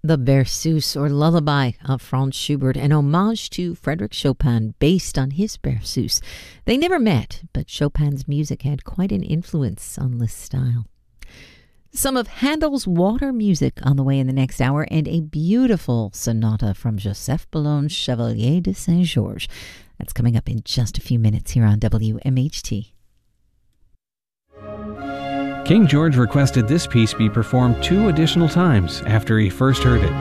The Berceuse, or Lullaby, of Franz Schubert, an homage to Frédéric Chopin based on his Berceuse. They never met, but Chopin's music had quite an influence on Liszt's style. Some of Handel's water music on the way in the next hour, and a beautiful sonata from Joseph Boulogne Chevalier de Saint-Georges. That's coming up in just a few minutes here on WMHT. King George requested this piece be performed 2 additional times after he first heard it.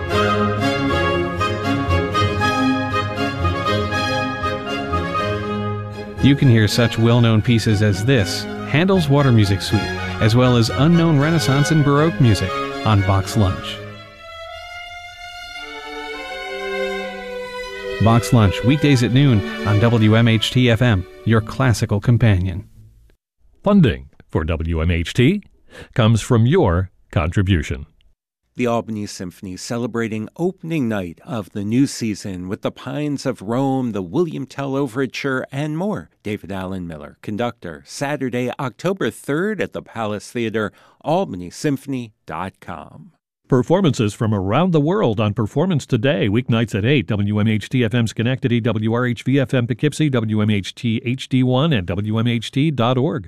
You can hear such well-known pieces as this, Handel's Water Music Suite, as well as unknown Renaissance and Baroque music on Bach's Lunch. Bach's Lunch, weekdays at noon on WMHT-FM, your classical companion. Funding for WMHT comes from your contribution. The Albany Symphony celebrating opening night of the new season with the Pines of Rome, the William Tell Overture, and more. David Allen Miller, conductor, Saturday, October 3rd at the Palace Theater, albanysymphony.com. Performances from around the world on Performance Today, weeknights at 8, WMHT-FM Schenectady, WRHV-FM Poughkeepsie, WMHT HD1, and WMHT.org.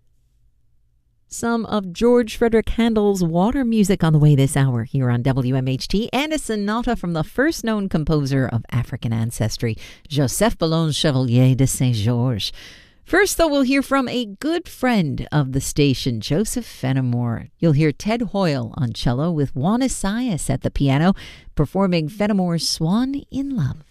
Some of George Frederick Handel's water music on the way this hour here on WMHT, and a sonata from the first known composer of African ancestry, Joseph Boulogne Chevalier de Saint-Georges. First, though, we'll hear from a good friend of the station, Joseph Fenimore. You'll hear Ted Hoyle on cello with Juan Isaias at the piano, performing Fenimore's Swan in Love.